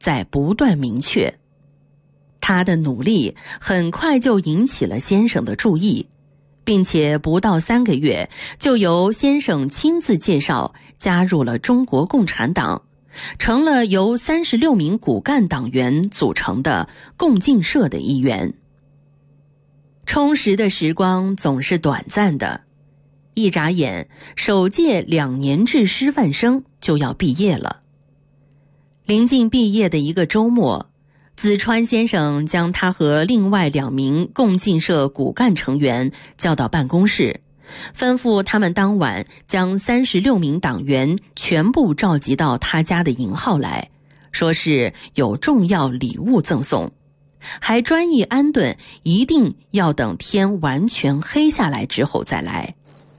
在不断明确。他的努力很快就引起了先生的注意，并且不到3个月就由先生亲自介绍加入了中国共产党，成了由36名骨干党员组成的共进社的一员。充实的时光总是短暂的，一眨眼，首届2年制师范生就要毕业了。临近毕业的一个周末，子川先生将他和另外2名共进社骨干成员叫到办公室，吩咐他们当晚将36名党员全部召集到他家的营号来，说是有重要礼物赠送，还专意安顿，一定要等天完全黑下来之后再来。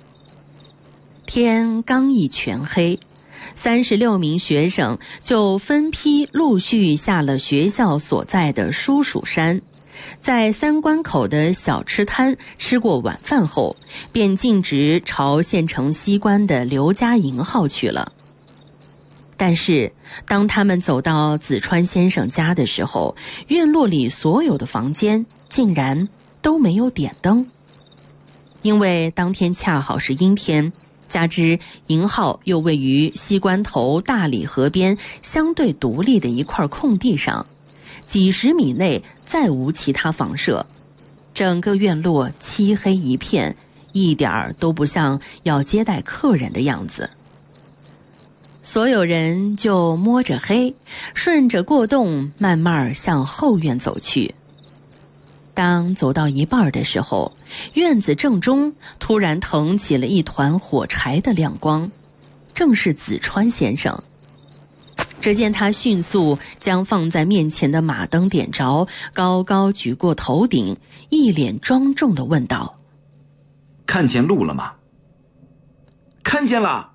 天刚一全黑，36名学生就分批陆续下了学校所在的叔蜀山，在3关口的小吃摊吃过晚饭后，便径直朝县城西关的刘家营号去了。但是当他们走到子川先生家的时候，院落里所有的房间竟然都没有点灯。因为当天恰好是阴天，加之营号又位于西关头大理河边相对独立的一块空地上，几十米内再无其他房舍，整个院落漆黑一片，一点儿都不像要接待客人的样子。所有人就摸着黑，顺着过洞慢慢向后院走去。当走到一半的时候，院子正中突然腾起了一团火柴的亮光，正是子川先生。只见他迅速将放在面前的马灯点着，高高举过头顶，一脸庄重地问道： 看见路了吗？看见了。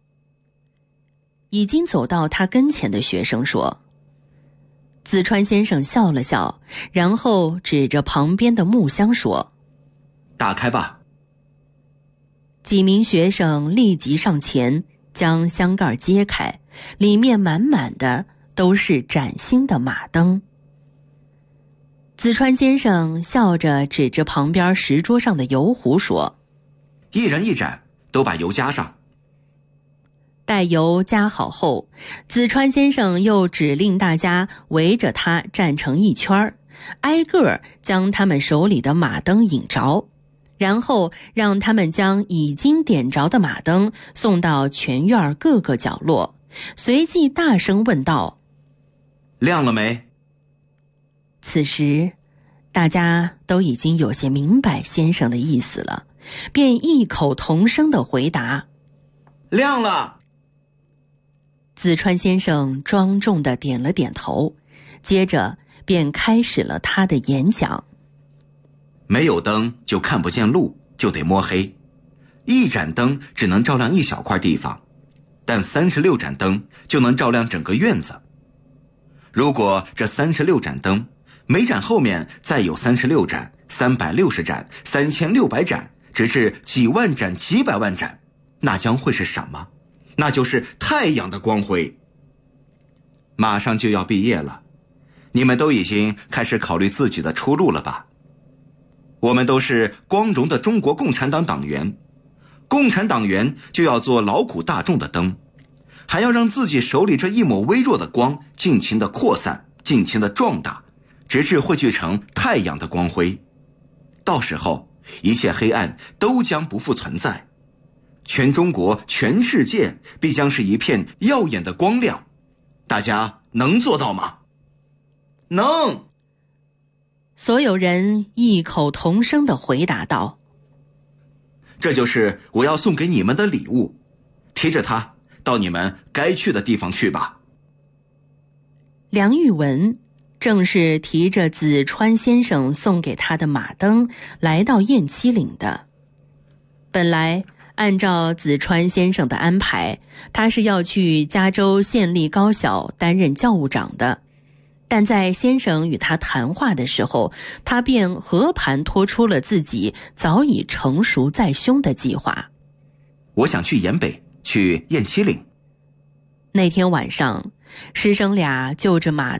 已经走到他跟前的学生说。子川先生笑了笑，然后指着旁边的木箱说： 打开吧。 几名学生立即上前将箱盖揭开，里面满满的都是崭新的马灯。子川先生笑着指着旁边石桌上的油壶说： 一人一盏，都把油加上。 待油加好后，子川先生又指令大家围着他站成一圈，挨个将他们手里的马灯引着，然后让他们将已经点着的马灯送到全院各个角落，随即大声问道： 亮了没？ 此时大家都已经有些明白先生的意思了，便异口同声地回答： 亮了。 子川先生庄重地点了点头，接着便开始了他的演讲。 没有灯就看不见路，就得摸黑。一盏灯只能照亮一小块地方，但36盏灯就能照亮整个院子。如果这36盏灯，每盏后面再有36盏、360盏、3600盏，直至几万盏、几百万盏，那将会是什么？那就是太阳的光辉。马上就要毕业了，你们都已经开始考虑自己的出路了吧？我们都是光荣的中国共产党党员，共产党员就要做劳苦大众的灯，还要让自己手里这一抹微弱的光尽情的扩散，尽情的壮大，直至汇聚成太阳的光辉。到时候，一切黑暗都将不复存在，全中国、全世界必将是一片耀眼的光亮。大家能做到吗？能！ 所有人异口同声地回答道： 这就是我要送给你们的礼物，提着它到你们该去的地方去吧。 梁玉文正是提着子川先生送给他的马灯来到雁栖岭的。本来按照子川先生的安排，他是要去加州县立高小担任教务长的，但在先生与他谈话的时候，他便和盘托出了自己早已成熟在胸的计划。 我想去延北，去雁栖岭。 那天晚上，师生俩就着马